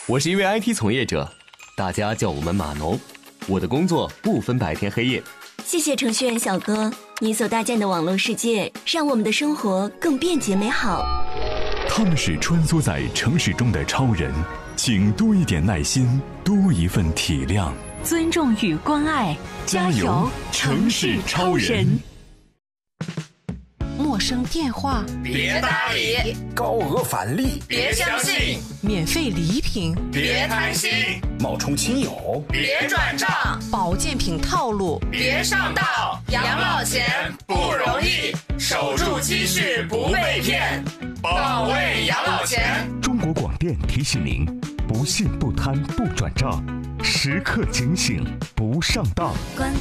我是一位 IT 从业者，大家叫我们码农。我的工作不分白天黑夜。 谢谢程序员小哥，你所搭建的网络世界让我们的生活更便捷美好。 他们是穿梭在城市中的超人，请多一点耐心，多一份体谅， 尊重与关爱，加油，城市超人！ 陌生电话别搭理， 高额返利别相信， 免费礼品别贪心， 冒充亲友别转账， 保健品套路别上当。养老钱不容易，守住积蓄不被骗，保卫养老钱。 中国广电提醒您：不信不贪不转账，时刻警醒不上当。